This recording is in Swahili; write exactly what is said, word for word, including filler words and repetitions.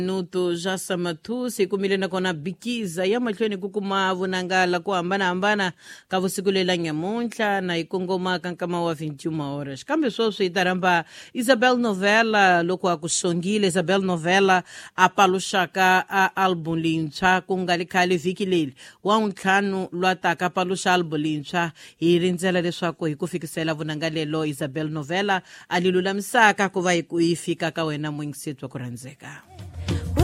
Nuto jasa matusi kumilena kona bikiza ya matlweni kukumavu nangala ku ambana ambana kavusikulela nyamunhla na ikongoma kankama wa vinte e uma horas. Kambe soso itaramba Isabel Novela loko akusongile Isabel Novela apalushaka a album lincha kungalikali vikileli wa untlhanu lwataka apalusha album lincha irindzela leswaku hikufikisela vunangalelo Isabel Novela alilulamisaka kuva hikuifika ka wena mwingisitwa kurandzeka.